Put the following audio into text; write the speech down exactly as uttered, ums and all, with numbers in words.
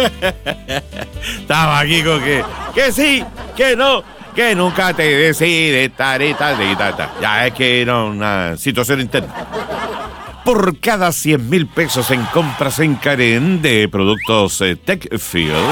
Estaba aquí con que, que sí, que no, que nunca te decides, tarita, tarita. Ya es que era una situación interna. Por cada cien mil pesos en compras en Karen de productos eh, Techfield,